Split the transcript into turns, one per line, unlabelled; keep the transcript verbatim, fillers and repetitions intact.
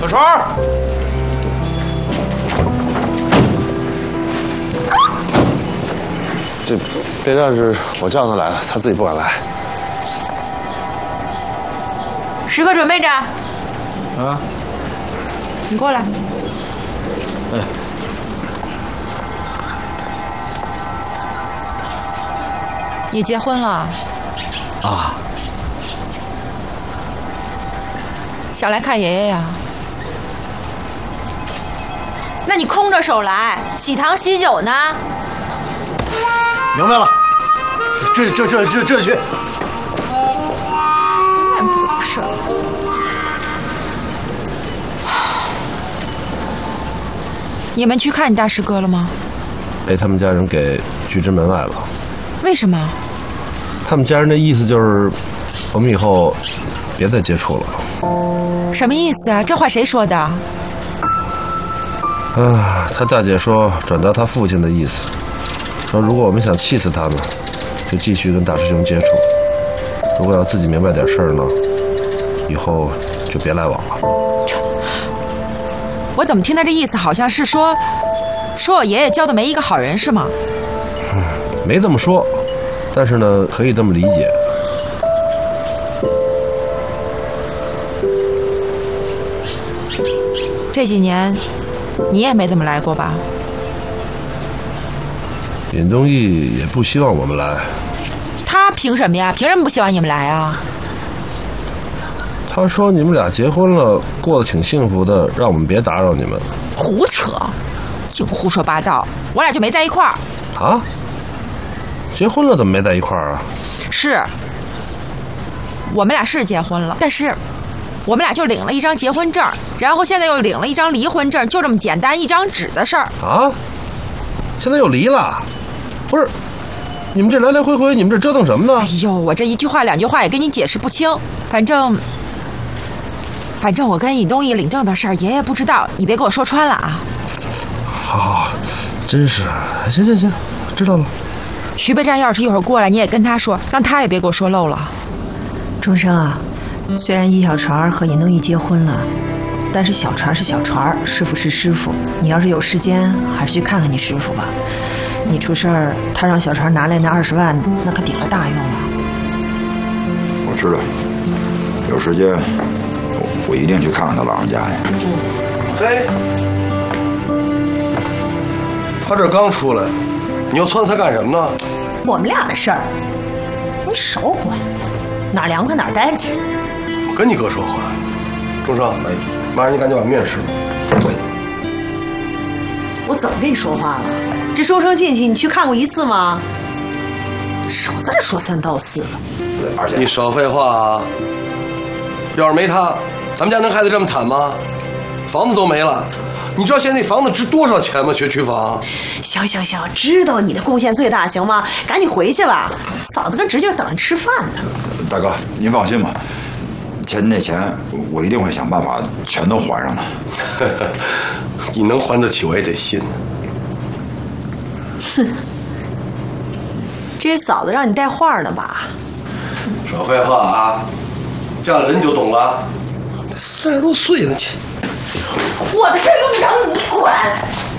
小船。
这备战是我叫他来的，他自己不敢来。
时刻准备着。
啊，
你过来。
哎。
你结婚了？
啊。
想来看爷爷呀？那你空着手来，喜糖喜酒呢？
明白了，这这这这这去。
那不懂事。你们去看你大师哥了吗？
被他们家人给拒之门外了。
为什么？
他们家人的意思就是，我们以后别再接触了。
什么意思啊？这话谁说的？
啊，他大姐说转达他父亲的意思，说如果我们想气死他们，就继续跟大师兄接触；如果要自己明白点事儿呢，以后就别来往了。
我怎么听他这意思，好像是说，说我爷爷教的没一个好人是吗？
嗯，没这么说，但是呢，可以这么理解。
这几年，你也没怎么来过吧？
尹东义也不希望我们来。
他凭什么呀？凭什么不希望你们来啊？
他说你们俩结婚了，过得挺幸福的，让我们别打扰你们。
胡扯，净胡说八道！我俩就没在一块儿。
啊？结婚了怎么没在一块儿啊？
是，我们俩是结婚了，但是我们俩就领了一张结婚证，然后现在又领了一张离婚证，就这么简单一张纸的事儿。
啊？现在又离了？不是，你们这来来回回，你们这折腾什么呢？
哎呦，我这一句话两句话也跟你解释不清。反正，反正我跟尹东义领证的事儿，爷爷不知道，你别给我说穿了啊。
好好好，真是，行行行，知道了。
徐备战要是一会儿过来，你也跟他说，让他也别给我说漏了。
钟生啊，虽然易小船和尹东义结婚了，但是小船是小船，师傅是师傅。你要是有时间，还是去看看你师傅吧。你出事儿，他让小船拿来那二十万，那可顶了大用了。
我知道，有时间我一定去看看他老人家呀。
嘿，他这刚出来，你又撺掇他干什么呢？
我们俩的事儿，你少管，哪凉快哪待去。
我跟你哥说话，钟生，哎，马上你赶紧把面试了。
我怎么跟你说话了？这周生进去你去看过一次吗？少在这说三道四了。
而且你少废话啊！要是没他，咱们家能害得这么惨吗？房子都没了。你知道现在房子值多少钱吗？学区房。
行行行，知道你的贡献最大，行吗？赶紧回去吧，嫂子跟侄女等着吃饭呢。
大哥，您放心吧，钱那钱我一定会想办法全都还上的。
你能还得起，我也得信。
哼，这嫂子让你带话呢吧？
少废话啊！嫁了人就懂了。三十多岁了，
我的事用得着你管？